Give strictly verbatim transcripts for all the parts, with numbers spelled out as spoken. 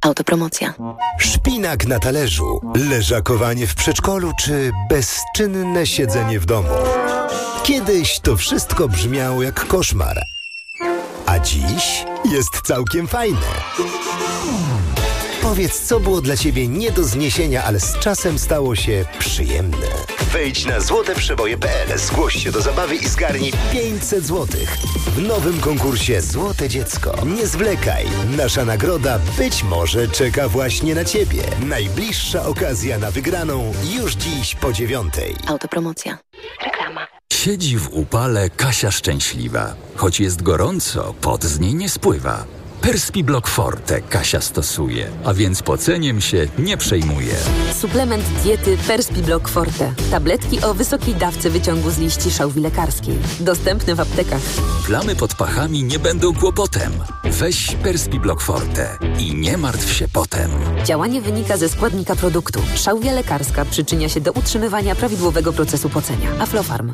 Autopromocja. Szpinak na talerzu, leżakowanie w przedszkolu czy bezczynne siedzenie w domu. Kiedyś to wszystko brzmiało jak koszmar. A dziś jest całkiem fajne. Powiedz, co było dla Ciebie nie do zniesienia, ale z czasem stało się przyjemne. Wejdź na złote przeboje kropka pe el, zgłoś się do zabawy i zgarnij pięćset złotych. W nowym konkursie Złote Dziecko. Nie zwlekaj. Nasza nagroda być może czeka właśnie na Ciebie. Najbliższa okazja na wygraną już dziś po dziewiątej. Autopromocja. Reklama. Siedzi w upale Kasia szczęśliwa. Choć jest gorąco, pot z niej nie spływa. Perspiblock Forte Kasia stosuje, a więc poceniem się nie przejmuje. Suplement diety Perspiblock Forte. Tabletki o wysokiej dawce wyciągu z liści szałwi lekarskiej. Dostępny w aptekach. Plamy pod pachami nie będą kłopotem. Weź Perspiblock Forte i nie martw się potem. Działanie wynika ze składnika produktu. Szałwia lekarska przyczynia się do utrzymywania prawidłowego procesu pocenia. Aflofarm.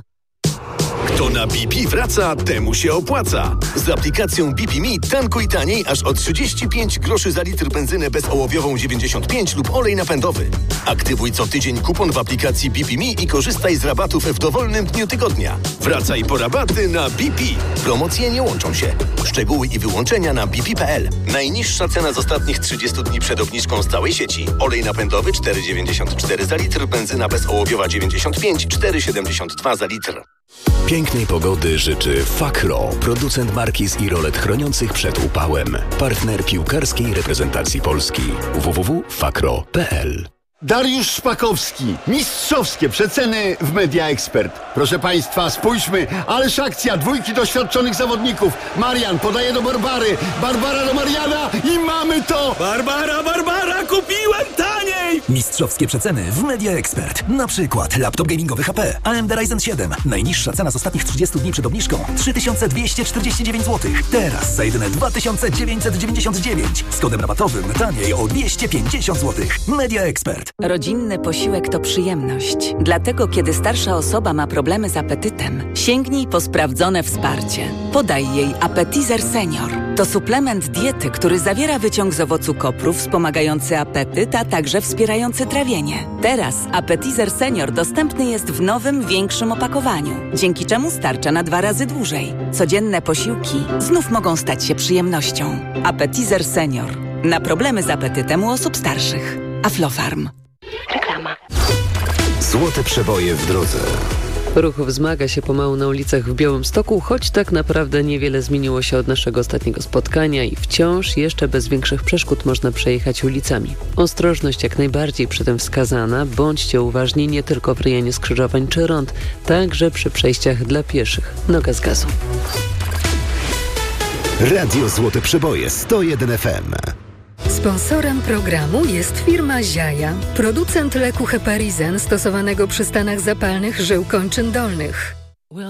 Kto na B P wraca, temu się opłaca. Z aplikacją B P Me tankuj taniej aż o trzydzieści pięć groszy za litr benzynę bezołowiową dziewięćdziesiąt pięć lub olej napędowy. Aktywuj co tydzień kupon w aplikacji B P Me i korzystaj z rabatów w dowolnym dniu tygodnia. Wracaj po rabaty na B P. Promocje nie łączą się. Szczegóły i wyłączenia na b p kropka p l. Najniższa cena z ostatnich trzydziestu dni przed obniżką z całej sieci. Olej napędowy cztery dziewięćdziesiąt cztery za litr, benzyna bezołowiowa dziewięćdziesiąt pięć, cztery siedemdziesiąt dwa za litr. Pięknej pogody życzy Fakro, producent marki z irolet chroniących przed upałem. Partner piłkarskiej reprezentacji Polski. w w w kropka fakro kropka p l. Dariusz Szpakowski. Mistrzowskie przeceny w Media Expert. Proszę Państwa, spójrzmy, ależ akcja dwójki doświadczonych zawodników. Marian podaje do Barbary, Barbara do Mariana i mamy to! Barbara, Barbara, kupiłem taniej! Mistrzowskie przeceny w Media Expert. Na przykład laptop gamingowy H P A M D Ryzen siedem. Najniższa cena z ostatnich trzydziestu dni przed obniżką trzy tysiące dwieście czterdzieści dziewięć złotych. Teraz za jedyne dwa tysiące dziewięćset dziewięćdziesiąt dziewięć. Z kodem rabatowym taniej o dwieście pięćdziesiąt złotych. Media Expert. Rodzinny posiłek to przyjemność. Dlatego, kiedy starsza osoba ma problemy z apetytem, sięgnij po sprawdzone wsparcie. Podaj jej Appetizer Senior. To suplement diety, który zawiera wyciąg z owocu kopru wspomagający apetyt, a także wspierający trawienie. Teraz Appetizer Senior dostępny jest w nowym, większym opakowaniu, dzięki czemu starcza na dwa razy dłużej. Codzienne posiłki znów mogą stać się przyjemnością. Appetizer Senior. Na problemy z apetytem u osób starszych. Aflofarm. Reklama. Złote przeboje w drodze. Ruch wzmaga się pomału na ulicach w Białymstoku, choć tak naprawdę niewiele zmieniło się od naszego ostatniego spotkania i wciąż jeszcze bez większych przeszkód można przejechać ulicami. Ostrożność jak najbardziej przy tym wskazana, bądźcie uważni nie tylko w rejonie skrzyżowań czy rond, także przy przejściach dla pieszych. Noga z gazu. Radio Złote Przeboje sto jeden F M. Sponsorem programu jest firma Ziaja, producent leku Heparizen stosowanego przy stanach zapalnych żył kończyn dolnych.